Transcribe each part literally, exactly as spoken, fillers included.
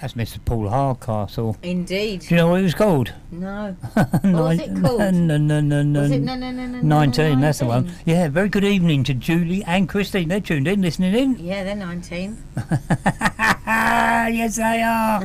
That's Mister Paul Hardcastle. Indeed. Do you know what it was called? No. What was it called? No, no, no, no. Was it no, no, no, no, nineteen, no, that's the one. Yeah, very good evening to Julie and Christine. They're tuned in, listening in. Yeah, they're nineteen. Yes, they are.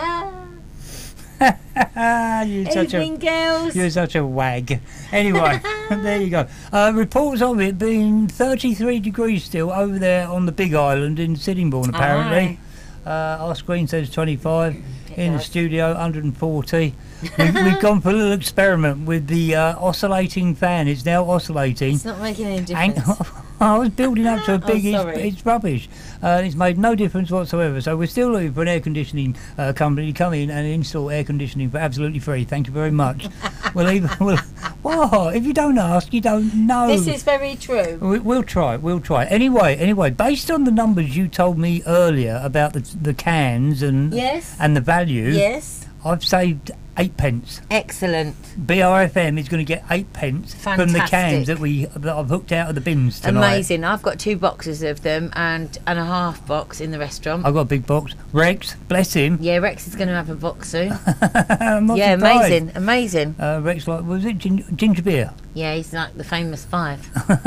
you're such Evening, a, girls. You're such a wag. Anyway, there you go. Uh, reports of it being thirty-three degrees still over there on the Big Island in Sittingbourne, apparently. Uh, our screen says twenty-five. It in does. the studio, one hundred forty. we've, we've gone for a little experiment with the uh, oscillating fan. It's now oscillating. It's not making any difference. And I was building up to a big, Oh, it's, sorry. it's rubbish. Uh, it's made no difference whatsoever. So we're still looking for an air conditioning uh, company to come in and install air conditioning for absolutely free. Thank you very much. we'll even, we'll, what? If you don't ask, you don't know. This is very true. We, we'll try. We'll try. Anyway, anyway, based on the numbers you told me earlier about the the cans and Yes. and the value, Yes. I've saved eight pence. Excellent. B R F M is going to get eight pence from the cans Fantastic. that we that I've hooked out of the bins tonight. Amazing. I've got two boxes of them and, and a half box in the restaurant. I've got a big box. Rex, bless him. Yeah, Rex is going to have a box soon. I'm not yeah, surprised. amazing. Amazing. Uh, Rex, like, was it gin- ginger beer? Yeah, he's like the famous five.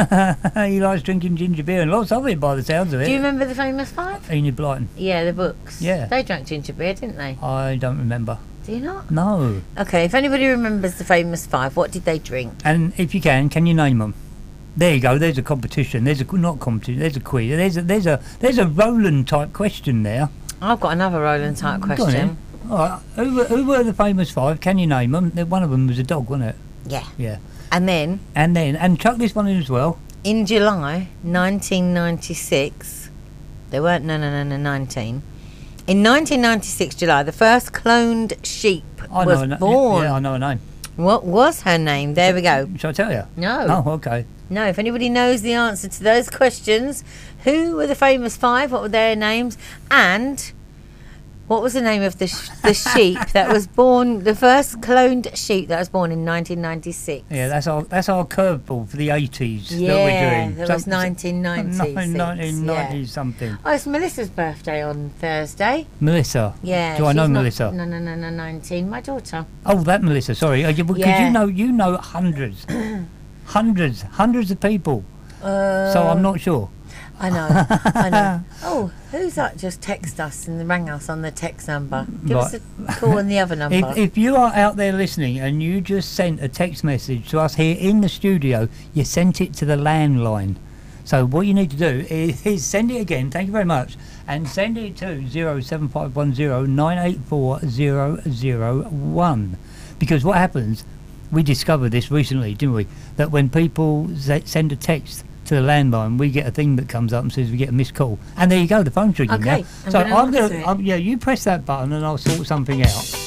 He likes drinking ginger beer and lots of it by the sounds of it. Do you remember the famous five? Enid Blyton. Yeah, the books. Yeah. They drank ginger beer, didn't they? I don't remember. Do you not? No. Okay, if anybody remembers the famous five, what did they drink? And if you can, can you name them? There you go. There's a competition. There's a not competition. There's a quiz. There's a there's a there's a Roland type question there. I've got another Roland type Go on question. then. All right. Who were, who were the famous five? Can you name them? One of them was a dog, wasn't it? Yeah. Yeah. And then, And then and chuck this one in as well. in July nineteen ninety-six, there weren't, no, no, no, no, nineteen. In nineteen ninety-six, July, the first cloned sheep I was know. a na- born. Yeah, I know a name. What was her name? There we go. Shall I tell you? No. Oh, okay. No, if anybody knows the answer to those questions, who were the famous five? What were their names? And what was the name of the sh- the sheep that was born, the first cloned sheep that was born in nineteen ninety-six? Yeah, that's our that's our curveball for the eighties Yeah, that we're doing. that Some- was nineteen ninety-six. nineteen ninety yeah. something. Oh, it's Melissa's birthday on Thursday. Melissa. Yeah. Do I she's know not- Melissa? No, no, no, no, nineteen. My daughter. Oh, that Melissa. Sorry, because Yeah. you know you know hundreds, hundreds, hundreds of people. Uh, So I'm not sure. I know, I know. Oh, who's that just text us and rang us on the text number? Give us Right. a call on the other number. If, if you are out there listening and you just sent a text message to us here in the studio, you sent it to the landline. So what you need to do is, is send it again, thank you very much, and send it to zero seven five one zero nine eight four zero zero one. Because what happens, we discovered this recently, didn't we, that when people z- send a text to the landline, we get a thing that comes up and says we get a missed call. And there you go, the phone's ringing Okay, now. I'm So gonna I'm answer gonna, it. I'm, yeah, you press that button and I'll sort something out.